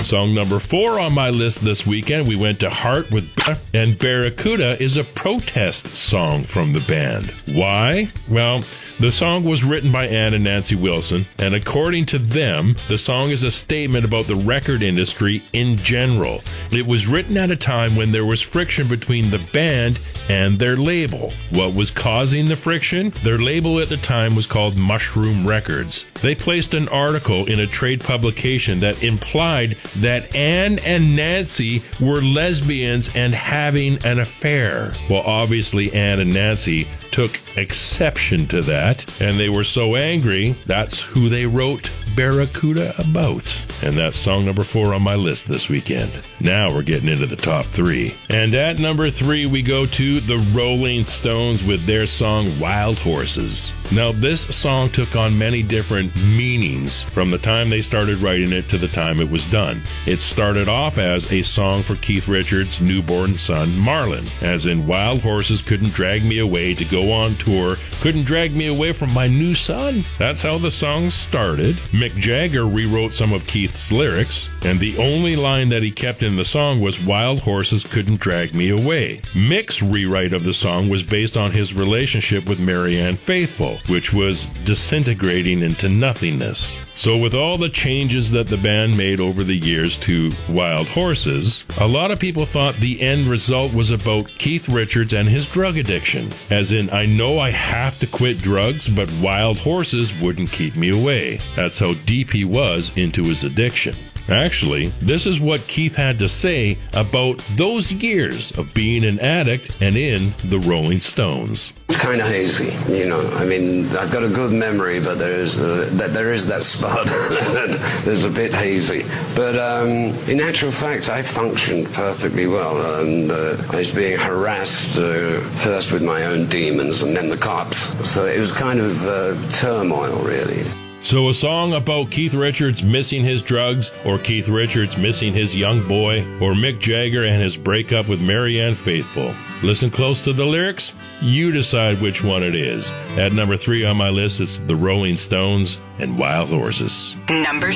Song number 4 on my list this weekend, we went to Heart with and Barracuda is a protest song from the band. Why? Well, the song was written by Ann and Nancy Wilson, and according to them, the song is a statement about the record industry in general. It was written at a time when there was friction between the band and their label. What was causing the friction? Their label at the time was called Mushroom Records. They placed an article in a trade publication that implied that Ann and Nancy were lesbians and having an affair. Well, obviously Ann and Nancy took exception to that, and they were so angry, that's who they wrote Barracuda about. And that's song number 4 on my list this weekend. Now we're getting into the top 3. And at number 3, we go to the Rolling Stones with their song Wild Horses. Now, this song took on many different meanings from the time they started writing it to the time it was done. It started off as a song for Keith Richards' newborn son, Marlon, as in Wild Horses couldn't drag me away to go on tour, couldn't drag me away from my new son. That's how the song started. Mick Jagger rewrote some of Keith's lyrics, and the only line that he kept in the song was Wild Horses couldn't drag me away. Mick's rewrite of the song was based on his relationship with Marianne Faithfull, which was disintegrating into nothingness. So with all the changes that the band made over the years to Wild Horses, a lot of people thought the end result was about Keith Richards and his drug addiction. As in, I know I have to quit drugs, but Wild Horses wouldn't keep me away. That's how deep he was into his addiction. Actually, this is what Keith had to say about those years of being an addict and in the Rolling Stones. It's kind of hazy, you know. I mean, I've got a good memory, but there is that spot. There's a bit hazy. But in actual fact, I functioned perfectly well. And I was being harassed first with my own demons and then the cops. So it was kind of turmoil, really. So a song about Keith Richards missing his drugs, or Keith Richards missing his young boy, or Mick Jagger and his breakup with Marianne Faithfull. Listen close to the lyrics. You decide which one it is. At number 3 on my list is the Rolling Stones and Wild Horses. Number